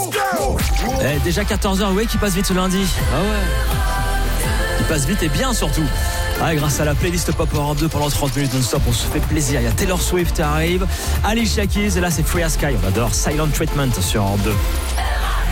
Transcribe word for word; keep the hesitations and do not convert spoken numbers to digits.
Eh, déjà quatorze heures, ouais, qui passe vite ce lundi. Ah ouais. Il passe vite et bien surtout. Ah, grâce à la playlist Pop Europe deux pendant trente minutes non-stop, on se fait plaisir. Il y a Taylor Swift qui arrive, Alicia Keys et là c'est Free as Sky. On adore Silent Treatment sur Europe deux.